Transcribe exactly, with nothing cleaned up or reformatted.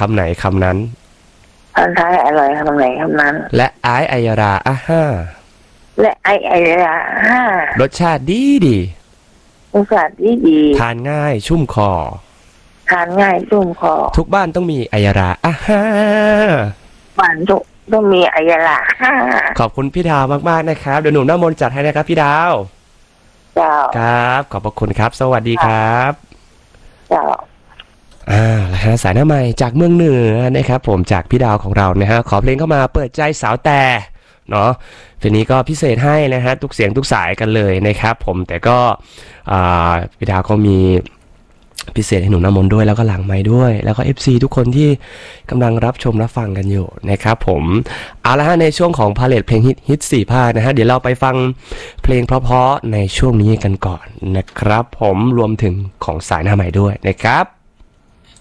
ำไหนคำนั้นตอนท้ายอร่อยคำไหนคำนั้นและไอไอยราอ่ะห้าและไอไอราห้ารสชาติดีดีรสชาติดีดีทานง่ายชุ่มคอทานง่ายชุ่มคอทุกบ้านต้องมีไอยราอ่ะห้าบ้านทุกต้องมีไอยราห้าขอบคุณพี่ดาวมากๆนะครับเดี๋ยวหนุ่มหน้ามนต์จัดให้นะครับพี่ดาวเจ้าครับขอบพระคุณครับสวัสดีครับเจ้าอ่าแล้วฮะสายหน้าใหม่จากเมืองเหนือนะครับผมจากพี่ดาวของเรานะฮะขอเพลงเข้ามาเปิดใจสาวแต่เนาะเพลงนี้ก็พิเศษให้นะฮะทุกเสียงทุกสายกันเลยนะครับผมแต่ก็อ่าพี่ดาวเขามีพิเศษให้หนุ่มน้ำมนต์ด้วยแล้วก็หลังไมค์ด้วยแล้วก็ เอฟ ซี ทุกคนที่กำลังรับชมรับฟังกันอยู่นะครับผมเอาละฮะในช่วงของพาเลทเพลงฮิตฮิตสี่ภาคนะฮะเดี๋ยวเราไปฟังเพลงเพราะๆในช่วงนี้กันก่อนนะครับผมรวมถึงของสายหน้าใหม่ด้วยนะครับ